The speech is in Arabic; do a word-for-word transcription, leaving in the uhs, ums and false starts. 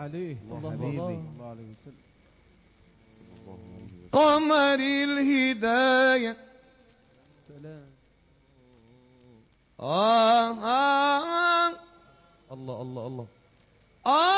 عليه الله حبيبي الله عليه وسلم. قمر الهداية سلام. آه آه الله الله الله آه